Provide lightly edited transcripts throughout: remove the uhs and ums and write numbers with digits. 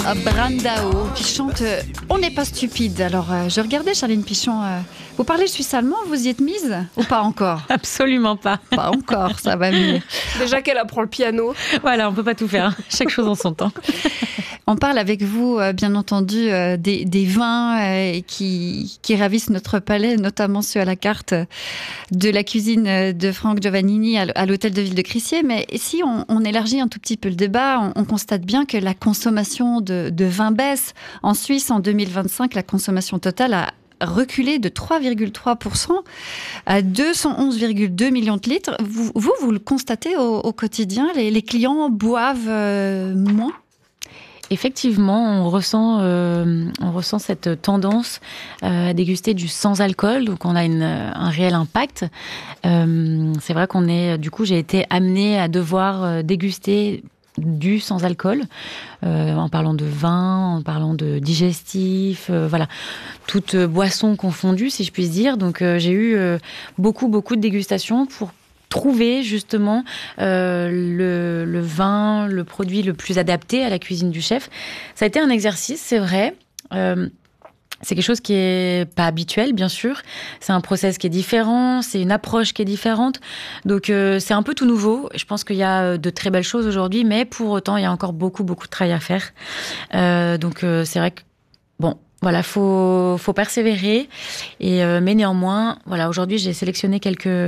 Brandao qui chante On n'est pas stupide. Alors, je regardais Charline Pichon. Vous parlez suisse-allemand, vous y êtes mise ou pas encore? Absolument pas. Pas encore, ça va venir. Déjà qu'elle apprend le piano. Voilà, on peut pas tout faire. Chaque chose en son temps. On parle avec vous, bien entendu, des vins qui ravissent notre palais, notamment ceux à la carte de la cuisine de Franck Giovannini à l'hôtel de ville de Crissier. Mais si on élargit un tout petit peu le débat, on constate bien que la consommation de vin baisse. En Suisse, en 2025, la consommation totale a reculé de 3,3% à 211,2 millions de litres. Vous le constatez au quotidien, les clients boivent moins? Effectivement, on ressent cette tendance à déguster du sans-alcool, donc on a un réel impact. C'est vrai j'ai été amenée à devoir déguster du sans-alcool, en parlant de vin, en parlant de digestif, voilà, toutes boissons confondues, si je puis dire. Donc j'ai eu beaucoup de dégustations pour trouver justement le vin, le produit le plus adapté à la cuisine du chef. Ça a été un exercice, c'est vrai. C'est quelque chose qui est pas habituel, bien sûr. C'est un process qui est différent, c'est une approche qui est différente. Donc, c'est un peu tout nouveau. Je pense qu'il y a de très belles choses aujourd'hui, mais pour autant, il y a encore beaucoup de travail à faire. Donc, c'est vrai que, bon, voilà, faut persévérer. Mais néanmoins, voilà, aujourd'hui, j'ai sélectionné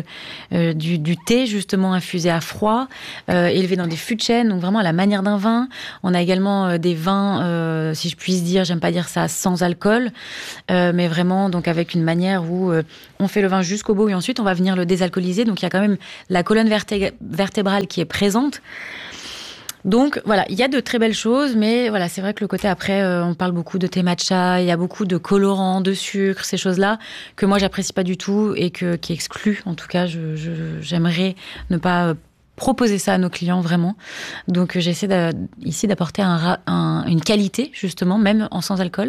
du thé, justement, infusé à froid, élevé dans des fûts de chêne, donc vraiment à la manière d'un vin. On a également des vins, si je puis dire, j'aime pas dire ça, sans alcool, mais vraiment, donc, avec une manière où on fait le vin jusqu'au bout et ensuite, on va venir le désalcooliser. Donc, il y a quand même la colonne vertébrale qui est présente. Donc voilà, il y a de très belles choses, mais voilà, c'est vrai que le côté après, on parle beaucoup de thé matcha, il y a beaucoup de colorants, de sucre, ces choses-là que moi j'apprécie pas du tout et qui excluent. En tout cas, j'aimerais ne pas proposer ça à nos clients vraiment. Donc j'essaie ici d'apporter une qualité justement, même en sans alcool.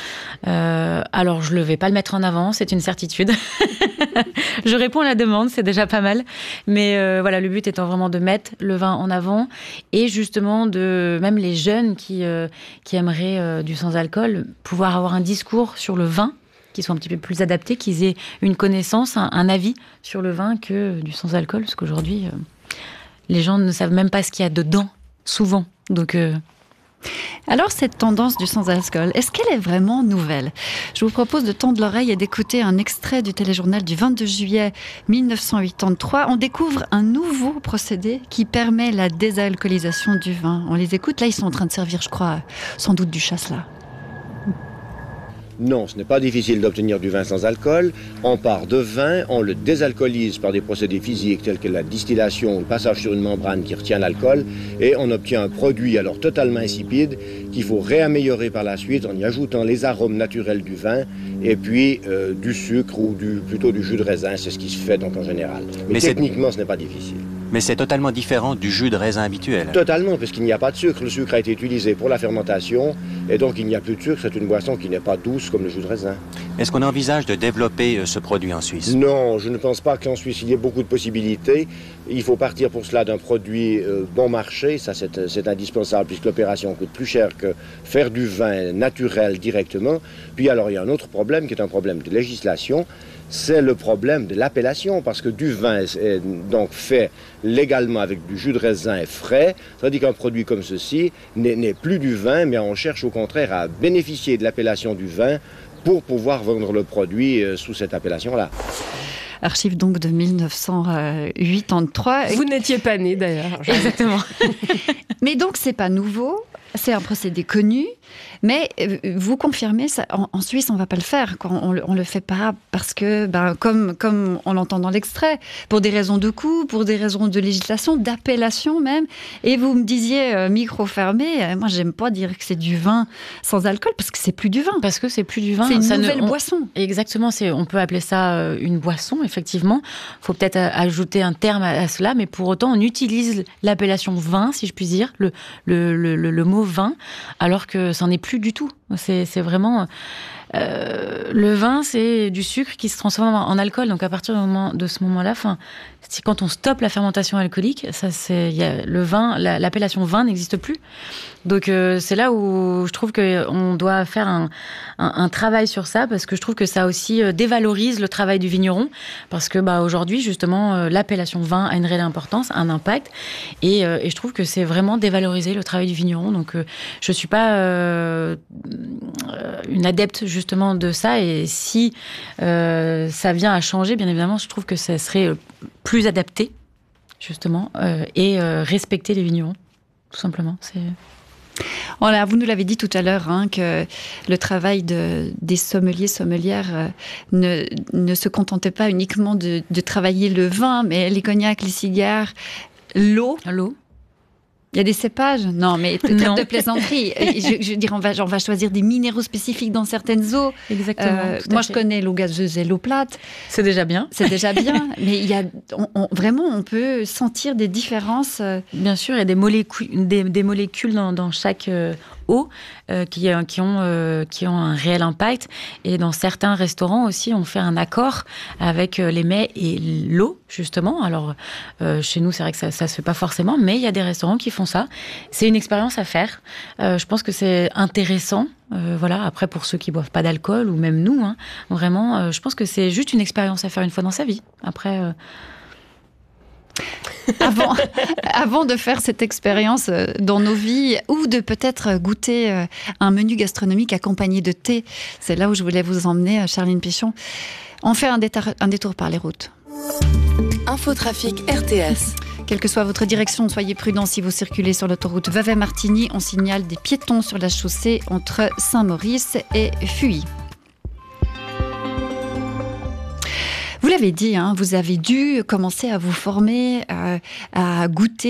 Alors je ne vais pas le mettre en avant, c'est une certitude. Je réponds à la demande, c'est déjà pas mal. Mais voilà, le but étant vraiment de mettre le vin en avant et justement même les jeunes qui aimeraient du sans alcool, pouvoir avoir un discours sur le vin qui soit un petit peu plus adapté, qu'ils aient une connaissance, un avis sur le vin que du sans alcool, parce qu'aujourd'hui les gens ne savent même pas ce qu'il y a dedans, souvent. Donc, Alors, cette tendance du sans-alcool, est-ce qu'elle est vraiment nouvelle? Je vous propose de tendre l'oreille et d'écouter un extrait du téléjournal du 22 juillet 1983. On découvre un nouveau procédé qui permet la désalcoolisation du vin. On les écoute. Là, ils sont en train de servir, je crois, sans doute du chasselas. Non, ce n'est pas difficile d'obtenir du vin sans alcool. On part de vin, on le désalcoolise par des procédés physiques tels que la distillation ou le passage sur une membrane qui retient l'alcool et on obtient un produit alors totalement insipide qu'il faut réaméliorer par la suite en y ajoutant les arômes naturels du vin et puis du sucre ou plutôt du jus de raisin. C'est ce qui se fait donc en général. Mais techniquement, ce n'est pas difficile. Mais c'est totalement différent du jus de raisin habituel. Totalement, parce qu'il n'y a pas de sucre. Le sucre a été utilisé pour la fermentation, et donc il n'y a plus de sucre. C'est une boisson qui n'est pas douce comme le jus de raisin. Est-ce qu'on envisage de développer ce produit en Suisse? Non, je ne pense pas qu'en Suisse il y ait beaucoup de possibilités. Il faut partir pour cela d'un produit bon marché, ça c'est indispensable, puisque l'opération coûte plus cher que faire du vin naturel directement. Puis alors il y a un autre problème, qui est un problème de législation. C'est le problème de l'appellation, parce que du vin est donc fait légalement avec du jus de raisin frais, tandis qu'un produit comme ceci n'est plus du vin, mais on cherche au contraire à bénéficier de l'appellation du vin pour pouvoir vendre le produit sous cette appellation-là. Archive donc de 1983. Vous n'étiez pas né d'ailleurs. Exactement. Mais donc c'est pas nouveau, c'est un procédé connu. Mais vous confirmez, ça, en Suisse, on ne va pas le faire. On ne le fait pas parce que, comme on l'entend dans l'extrait, pour des raisons de coût, pour des raisons de législation, d'appellation même. Et vous me disiez, micro fermé, moi, j'aime pas dire que c'est du vin sans alcool parce que c'est plus du vin. Parce que c'est plus du vin. C'est une nouvelle boisson. Exactement, on peut appeler ça une boisson, effectivement. Il faut peut-être ajouter un terme à cela, mais pour autant, on utilise l'appellation vin, si je puis dire, le mot vin, alors que ça n'en est plus du tout. C'est vraiment... Le vin, c'est du sucre qui se transforme en alcool. Donc à partir de ce moment-là, quand on stoppe la fermentation alcoolique, le vin, l'appellation vin n'existe plus. Donc c'est là où je trouve qu'on doit faire un travail sur ça, parce que je trouve que ça aussi dévalorise le travail du vigneron, parce que aujourd'hui justement l'appellation vin a une réelle importance, un impact, et je trouve que c'est vraiment dévaloriser le travail du vigneron. Donc je suis pas une adepte justement de ça, et si ça vient à changer, bien évidemment, je trouve que ça serait plus adapté justement et respecter les vignerons, tout simplement. Voilà, vous nous l'avez dit tout à l'heure, que le travail des sommelières ne se contentait pas uniquement de travailler le vin, mais les cognacs, les cigares, l'eau. Il y a des cépages? Non, mais trêve de plaisanterie. Je veux dire, on va choisir des minéraux spécifiques dans certaines eaux. Exactement. Moi, je connais l'eau gazeuse et l'eau plate. C'est déjà bien. Mais vraiment, on peut sentir des différences. Bien sûr, il y a des molécules dans chaque eau qui ont un réel impact. Et dans certains restaurants aussi, on fait un accord avec les mets et l'eau, justement. Alors, chez nous, c'est vrai que ça se fait pas forcément, mais il y a des restaurants qui font ça. C'est une expérience à faire. Je pense que c'est intéressant. Voilà. Après, pour ceux qui boivent pas d'alcool, ou même nous, vraiment, je pense que c'est juste une expérience à faire une fois dans sa vie. Après... Avant de faire cette expérience dans nos vies, ou de peut-être goûter un menu gastronomique accompagné de thé, c'est là où je voulais vous emmener, Charline Pichon. On fait un détour par les routes. Infotrafic RTS. Quelle que soit votre direction, soyez prudents si vous circulez sur l'autoroute Vevey-Martigny. On signale des piétons sur la chaussée entre Saint-Maurice et Fuy. Vous l'avez dit, vous avez dû commencer à vous former, à goûter